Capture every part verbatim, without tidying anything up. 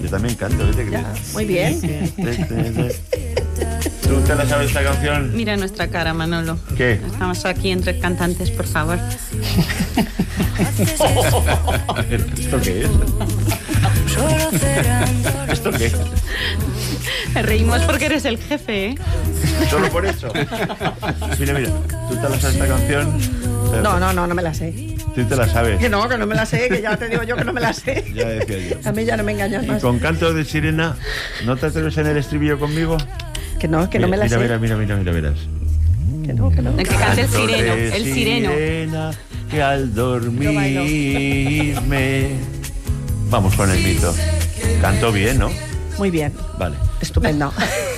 yo también canto, ¿viste? Que ya, muy bien. ¿Tú te la sabes esta canción? Mira nuestra cara, Manolo. ¿Qué? Estamos aquí entre cantantes, por favor. ¿Esto qué es? ¿Esto qué es? Reímos porque eres el jefe, ¿eh? Solo por eso. Mira, mira, ¿tú te la sabes esta canción? No, no, no, no me la sé. ¿Tú te la sabes? Que no, que no me la sé, que ya te digo yo que no me la sé. Ya decía yo. A mí ya no me engañas más. ¿Y con canto de sirena no te atreves en el estribillo conmigo? Que no, que mira, no me la mira, sé. Mira, mira, mira, mira, verás. Que no, que no. El que cante el sireno, el sireno. Sirena, que al dormirme... Vamos con el mito. Canto bien, ¿no? Muy bien. Vale. Estupendo.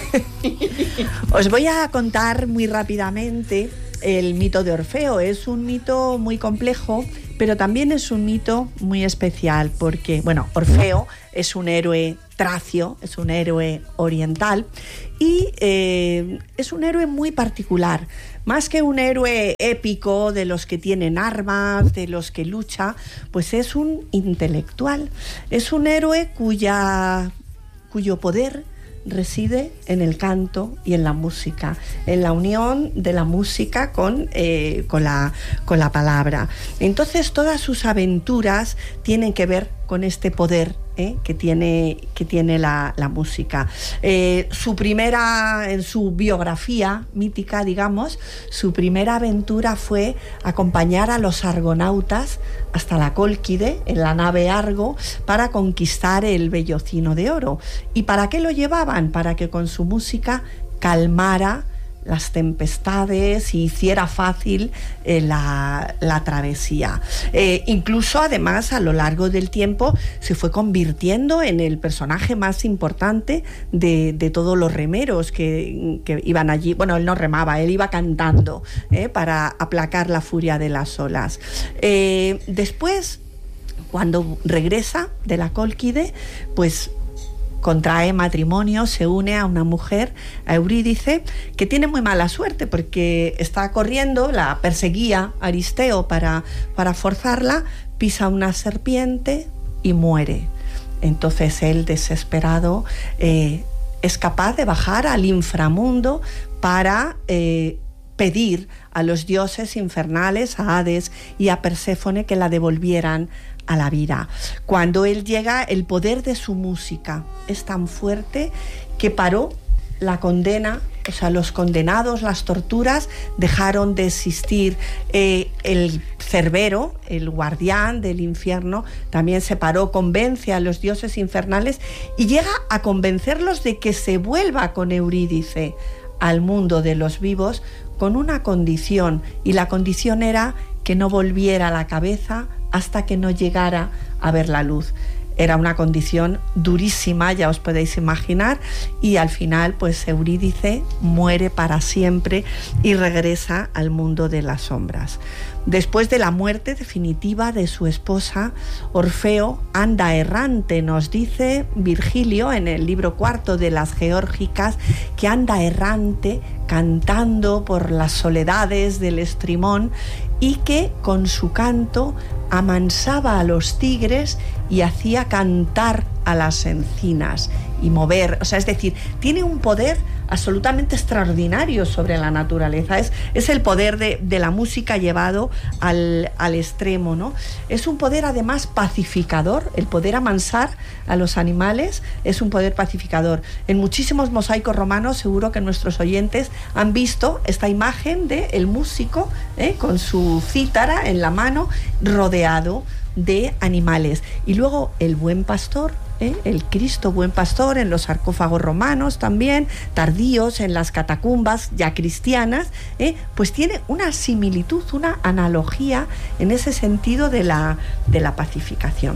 Os voy a contar muy rápidamente el mito de Orfeo. Es un mito muy complejo, pero también es un mito muy especial porque, bueno, Orfeo es un héroe tracio, es un héroe oriental y eh, es un héroe muy particular. Más que un héroe épico de los que tienen armas, de los que lucha, pues es un intelectual. Es un héroe cuya, cuyo poder reside en el canto y en la música, en la unión de la música con, eh, con, la, con la palabra. Entonces todas sus aventuras tienen que ver con este poder ¿eh? que tiene, que tiene la, la música. Eh, su primera, en su biografía mítica, digamos, su primera aventura fue acompañar a los argonautas hasta la Cólquide, en la nave Argo, para conquistar el Vellocino de Oro. ¿Y para qué lo llevaban? Para que con su música calmara las tempestades y hiciera fácil eh, la, la travesía. Eh, incluso, además, a lo largo del tiempo se fue convirtiendo en el personaje más importante de, de todos los remeros que, que iban allí. Bueno, él no remaba, él iba cantando eh, para aplacar la furia de las olas. Eh, después, cuando regresa de la Cólquide, pues contrae matrimonio, se une a una mujer, a Eurídice, que tiene muy mala suerte porque está corriendo, la perseguía Aristeo para, para forzarla, pisa una serpiente y muere. Entonces él, desesperado, eh, es capaz de bajar al inframundo para eh, pedir a los dioses infernales, a Hades y a Perséfone, que la devolvieran a la vida. Cuando él llega, el poder de su música es tan fuerte que paró la condena, o sea, los condenados, las torturas, dejaron de existir. Eh, el Cerbero, el guardián del infierno, también se paró, convence a los dioses infernales y llega a convencerlos de que se vuelva con Eurídice al mundo de los vivos con una condición, y la condición era que no volviera la cabeza hasta que no llegara a ver la luz. Era una condición durísima, ya os podéis imaginar, y al final pues Eurídice muere para siempre y regresa al mundo de las sombras. Después de la muerte definitiva de su esposa, Orfeo anda errante, nos dice Virgilio en el libro cuarto de las Geórgicas, que anda errante cantando por las soledades del Estrimón y que con su canto amansaba a los tigres y hacía cantar a las encinas y mover, o sea, es decir, tiene un poder absolutamente extraordinario sobre la naturaleza. Es, es el poder de, de la música llevado al, al extremo, ¿no? Es un poder además pacificador, el poder amansar a los animales es un poder pacificador. En muchísimos mosaicos romanos, seguro que nuestros oyentes han visto esta imagen del músico ¿eh? con su cítara en la mano, rodeado de animales. Y luego el buen pastor, ¿eh? el Cristo buen pastor, en los sarcófagos romanos también, tardíos, en las catacumbas ya cristianas, ¿eh? pues tiene una similitud, una analogía en ese sentido de la, de la pacificación.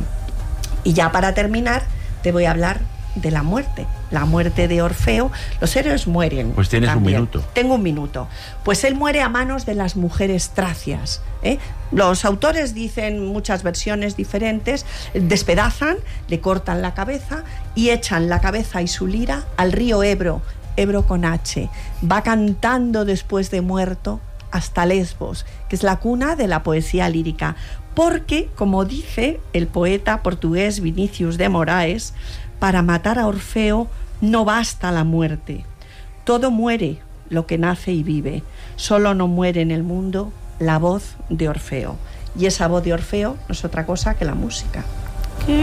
Y ya para terminar, te voy a hablar de la muerte, la muerte de Orfeo. Los héroes mueren. Pues tienes también. un minuto. Tengo un minuto. Pues él muere a manos de las mujeres tracias, ¿eh? Los autores dicen muchas versiones diferentes, despedazan, le cortan la cabeza y echan la cabeza y su lira al río Ebro, Ebro con H. Va cantando después de muerto hasta Lesbos, que es la cuna de la poesía lírica. porque, como dice el poeta portugués Vinícius de Moraes, para matar a Orfeo no basta la muerte. Todo muere, lo que nace y vive. Solo no muere en el mundo la voz de Orfeo. Y esa voz de Orfeo no es otra cosa que la música.